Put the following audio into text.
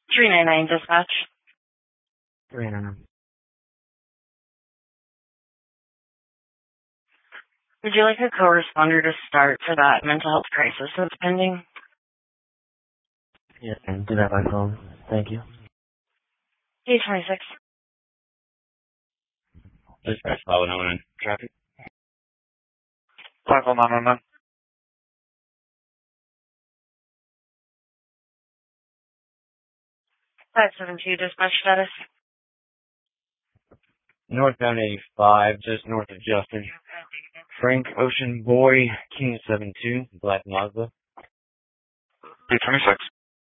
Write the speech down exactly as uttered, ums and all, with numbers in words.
three nine nine dispatch. three nine nine. Would you like a co-responder to start for that mental health crisis that's pending? Yeah, and do that by phone. Thank you. D twenty-six. Dispatch five one one in traffic. five one nine one nine. five seven two dispatch status. Northbound eighty-five, just north of Justin. Frank Ocean Boy, King seven two, Black Mazda. D twenty-six.